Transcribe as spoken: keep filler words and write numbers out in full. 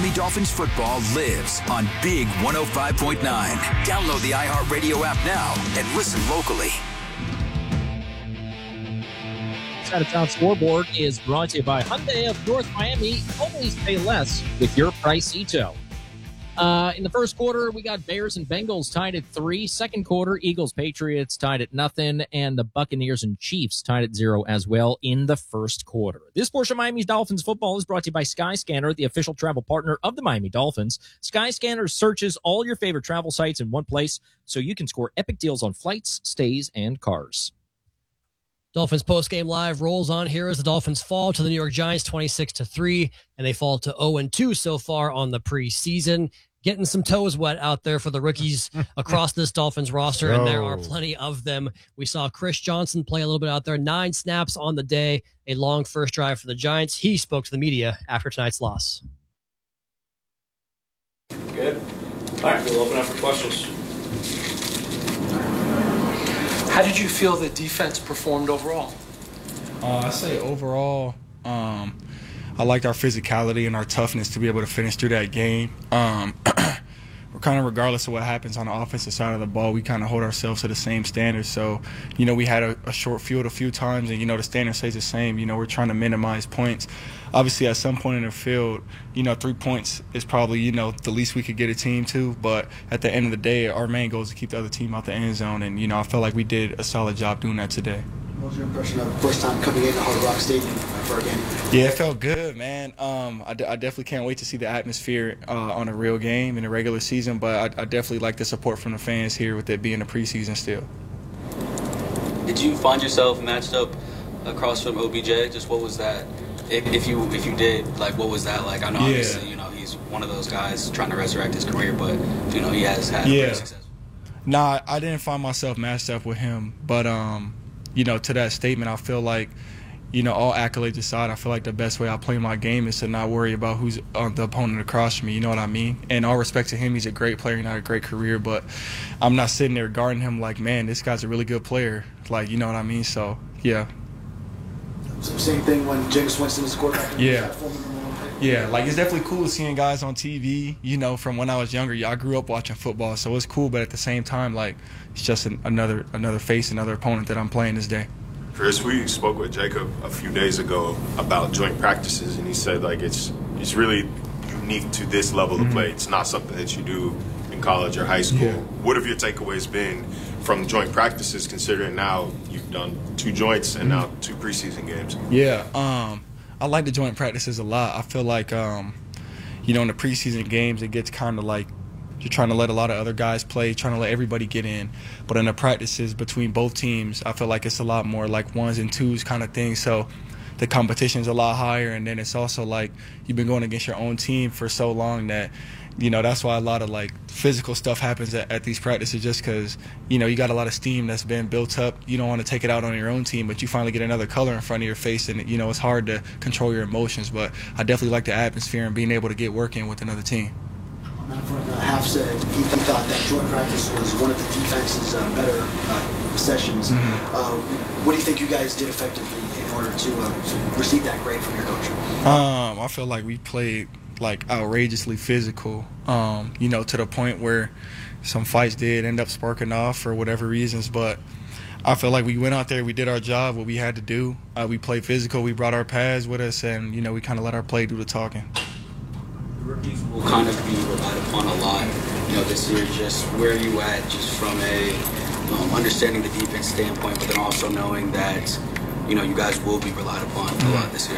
Miami Dolphins football lives on Big one oh five point nine. Download the iHeartRadio app now and listen locally. Out of Town Scoreboard is brought to you by Hyundai of North Miami. Always pay less with your Pricito. Uh, in the first quarter, we got Bears and Bengals tied at three. Second quarter, Eagles, Patriots tied at nothing. And the Buccaneers and Chiefs tied at zero as well in the first quarter. This portion of Miami Dolphins football is brought to you by Skyscanner, the official travel partner of the Miami Dolphins. Skyscanner searches all your favorite travel sites in one place so you can score epic deals on flights, stays, and cars. Dolphins postgame live rolls on here as the Dolphins fall to the New York Giants twenty-six to three, and they fall to oh and two so far on the preseason. Getting some toes wet out there for the rookies across this Dolphins roster, and there are plenty of them. We saw Chris Johnson play a little bit out there, nine snaps on the day, a long first drive for the Giants. He spoke to the media after tonight's loss. Good. All right, we'll open up for questions. How did you feel the defense performed overall? Uh, I say overall, um, I liked our physicality and our toughness to be able to finish through that game. Um, we're kind of, regardless of what happens on the offensive side of the ball, we kind of hold ourselves to the same standards. So, you know, we had a, a short field a few times, and, you know, the standard stays the same. You know, we're trying to minimize points. Obviously, at some point in the field, you know, three points is probably, you know, the least we could get a team to. But at the end of the day, our main goal is to keep the other team out the end zone. And, you know, I felt like we did a solid job doing that today. What was your impression of the first time coming into Hard Rock Stadium for a game? Yeah, it felt good, man. Um, I, d- I definitely can't wait to see the atmosphere uh, on a real game in the regular season, but I, I definitely like the support from the fans here with it being a preseason still. Did you find yourself matched up across from O B J? Just what was that? If, if you if you did, like, what was that like? I know yeah. obviously, you know, he's one of those guys trying to resurrect his career, but, you know, he has had yeah. great success. Nah, I didn't find myself matched up with him, but um, – you know, to that statement, I feel like, you know, all accolades aside, I feel like the best way I play my game is to not worry about who's on the opponent across from me. You know what I mean? And all respect to him, he's a great player, not a great career, but I'm not sitting there guarding him like, man, this guy's a really good player. Like, you know what I mean? So, yeah. So same thing when Jameis Winston was quarterback. Yeah. Yeah, like, it's definitely cool seeing guys on T V, you know, from when I was younger. Yeah, I grew up watching football, so it's cool, but at the same time, like, it's just an, another another face, another opponent that I'm playing this day. Chris, we spoke with Jacob a few days ago about joint practices, and he said, like, it's it's really unique to this level mm-hmm. of play. It's not something that you do in college or high school. Yeah. What have your takeaways been from joint practices, considering now you've done two joints and mm-hmm. now two preseason games? Yeah, um, I like the joint practices a lot. I feel like, um, you know, in the preseason games, it gets kind of like you're trying to let a lot of other guys play, trying to let everybody get in. But in the practices between both teams, I feel like it's a lot more like ones and twos kind of thing. So the competition's a lot higher, and then it's also like you've been going against your own team for so long that, you know, that's why a lot of, like, physical stuff happens at, at these practices, just because, you know, you got a lot of steam that's been built up. You don't want to take it out on your own team, but you finally get another color in front of your face, and, you know, it's hard to control your emotions. But I definitely like the atmosphere and being able to get work in with another team. Manafort uh, half said he thought that joint practice was one of the defense's uh, better uh, sessions. Mm-hmm. Uh, what do you think you guys did effectively in order to, uh, to receive that grade from your coach? Um, I feel like we played, like, outrageously physical, um, you know, to the point where some fights did end up sparking off for whatever reasons. But I feel like we went out there, we did our job, what we had to do. Uh, we played physical, we brought our pads with us, and, you know, we kind of let our play do the talking. The rookies will kind of be relied upon a lot, you know, this year. Just where are you at, just from a um, understanding the defense standpoint, but then also knowing that, you know, you guys will be relied upon a lot this year?